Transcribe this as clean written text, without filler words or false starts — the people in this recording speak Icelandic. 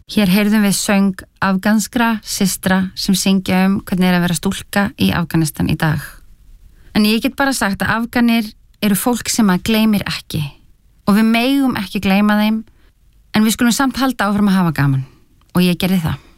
Hér heyrðum við söng afganskra systra sem syngja hvernig að vera stúlka í Afganistan í dag. En ég get bara sagt að Afganir eru fólk sem að gleymir ekki og við megum ekki gleyma þeim, en við skulum samt halda áfram að hafa gaman og ég gerði það.